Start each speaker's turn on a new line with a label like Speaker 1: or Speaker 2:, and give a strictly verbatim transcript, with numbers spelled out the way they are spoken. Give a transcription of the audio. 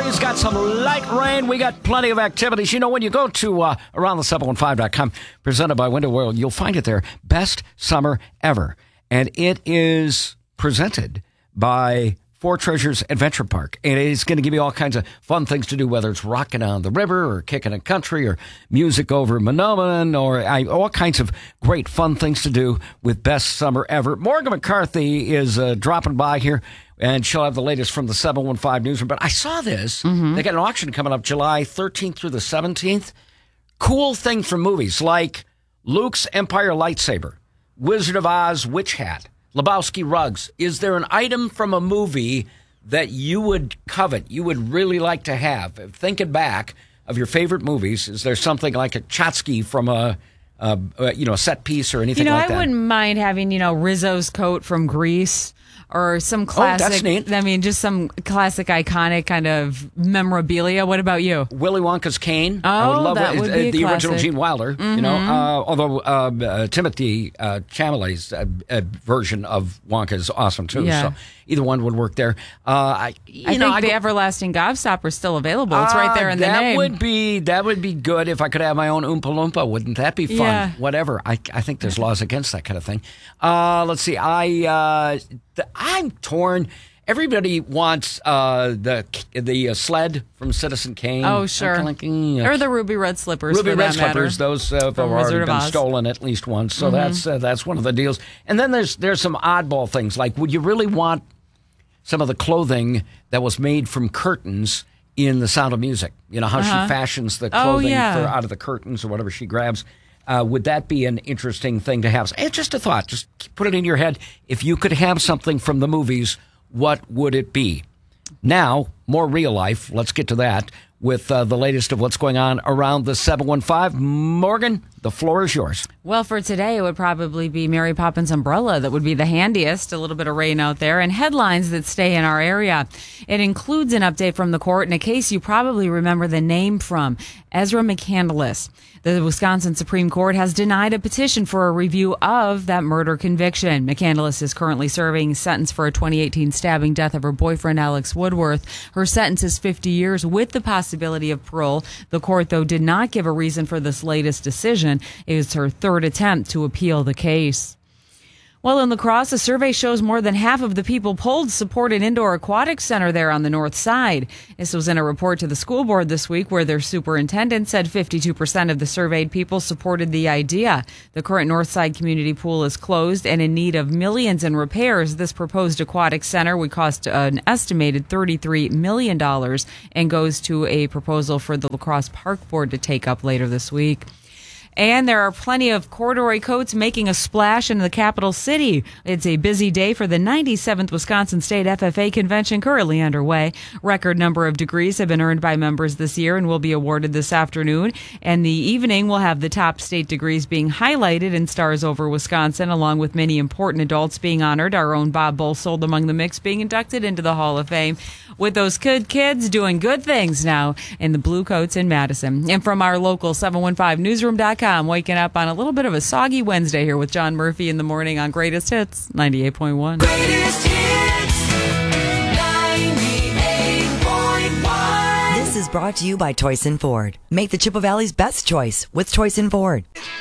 Speaker 1: breeze, got some light rain. We got plenty of activities. You know, when you go to uh, around the seven one five dot com, presented by Window World, you'll find it there. Best summer ever. And it is presented by Four Treasures Adventure Park. And it's going to give you all kinds of fun things to do, whether it's rocking on the river or kicking a country or music over Monoman or I, all kinds of great fun things to do with Best Summer Ever. Morgan McCarthy is uh, dropping by here, and she'll have the latest from the seven one five newsroom. But I saw this. Mm-hmm. They got an auction coming up July thirteenth through the seventeenth. Cool things from movies like Luke's Empire lightsaber, Wizard of Oz witch hat, Lebowski rugs. Is there an item from a movie that you would covet, you would really like to have? Thinking back of your favorite movies, is there something like a tchotchke from a, a, a you know, a set piece or anything
Speaker 2: you know,
Speaker 1: like that?
Speaker 2: I wouldn't mind having, you know, Rizzo's coat from Grease. Or some classic,
Speaker 1: oh, that's neat.
Speaker 2: I mean, just some classic, iconic kind of memorabilia. What about you?
Speaker 1: Willy Wonka's cane.
Speaker 2: Oh,
Speaker 1: I would love
Speaker 2: that
Speaker 1: it.
Speaker 2: would be
Speaker 1: the
Speaker 2: a
Speaker 1: original
Speaker 2: classic.
Speaker 1: Gene Wilder.
Speaker 2: Mm-hmm.
Speaker 1: You know, uh, although uh, uh, Timothy uh, Chalamet's uh, uh, version of Wonka is awesome too.
Speaker 2: Yeah.
Speaker 1: So either one would work there. Uh, I, you
Speaker 2: I
Speaker 1: know,
Speaker 2: think
Speaker 1: I
Speaker 2: the
Speaker 1: go,
Speaker 2: Everlasting Gobstopper is still available. It's right there in the
Speaker 1: that
Speaker 2: name.
Speaker 1: That would be that would be good if I could have my own Oompa Loompa. Wouldn't that be fun?
Speaker 2: Yeah.
Speaker 1: Whatever. I I think there's laws against that kind of thing. Uh, let's see. I uh, the, I'm torn. Everybody wants uh, the the uh, sled from Citizen Kane.
Speaker 2: Oh, sure.
Speaker 1: Like, mm,
Speaker 2: or the Ruby Red Slippers.
Speaker 1: Ruby
Speaker 2: for
Speaker 1: Red
Speaker 2: that matter.
Speaker 1: Slippers. Those uh, have
Speaker 2: From
Speaker 1: already
Speaker 2: Wizard of
Speaker 1: been
Speaker 2: Oz.
Speaker 1: stolen at least once. So
Speaker 2: Mm-hmm.
Speaker 1: that's uh, that's one of the deals. And then there's there's some oddball things. Like, would you really want some of the clothing that was made from curtains in The Sound of Music? You know, how
Speaker 2: Uh-huh.
Speaker 1: she fashions the
Speaker 2: Oh,
Speaker 1: clothing
Speaker 2: yeah.
Speaker 1: for, out of the curtains or whatever she grabs. Uh, would that be an interesting thing to have? It's just a thought. Just put it in your head. If you could have something from the movies, what would it be? Now, more real life. Let's get to that with uh, the latest of what's going on around the seven one five. Morgan, the floor is yours.
Speaker 2: Well, for today, it would probably be Mary Poppins umbrella that would be the handiest. A little bit of rain out there and headlines that stay in our area. It includes an update from the court in a case you probably remember the name from, Ezra McCandless. The Wisconsin Supreme Court has denied a petition for a review of that murder conviction. McCandless is currently serving a sentence for a twenty eighteen stabbing death of her boyfriend, Alex Woodworth. Her sentence is fifty years with the possibility of parole. The court, though, did not give a reason for this latest decision. It was her third attempt to appeal the case. Well, in La Crosse, a survey shows more than half of the people polled support an indoor aquatic center there on the north side. This was in a report to the school board this week where their superintendent said fifty-two percent of the surveyed people supported the idea. The current north side community pool is closed and in need of millions in repairs. This proposed aquatic center would cost an estimated thirty-three million dollars and goes to a proposal for the La Crosse Park Board to take up later this week. And there are plenty of corduroy coats making a splash in the capital city. It's a busy day for the ninety-seventh Wisconsin State F F A Convention currently underway. Record number of degrees have been earned by members this year and will be awarded this afternoon. And the evening will have the top state degrees being highlighted in Stars Over Wisconsin, along with many important adults being honored. Our own Bob Bolsold among the mix being inducted into the Hall of Fame. With those good kids doing good things now in the blue coats in Madison. And from our local seven one five newsroom dot com, waking up on a little bit of a soggy Wednesday here with John Murphy in the morning on Greatest Hits ninety-eight point one.
Speaker 3: Greatest Hits ninety-eight point one.
Speaker 4: This is brought to you by Toyson Ford. Make the Chippewa Valley's best choice with Toyson Ford.